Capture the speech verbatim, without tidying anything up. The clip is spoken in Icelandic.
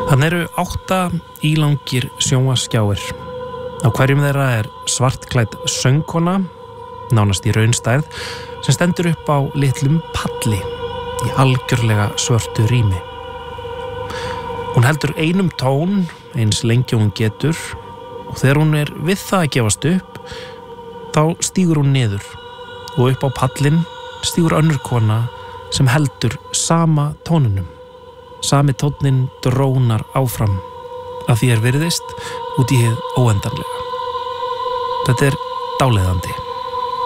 Þannig eru átta ílangir sjónvarpsskjáir. Á hverjum þeirra er svartklædd söngkona, nánast í raunstærð, sem stendur upp á litlum palli í algjörlega svörtu rými. Hún heldur einum tón eins lengi hún getur og þegar hún er við það að gefast upp, þá stígur hún niður og upp á pallinn stígur önnur kona sem heldur sama tóninum. Sami tónninn drónar áfram að því er virðist út í hið óendanlega. Þetta er dáleiðandi.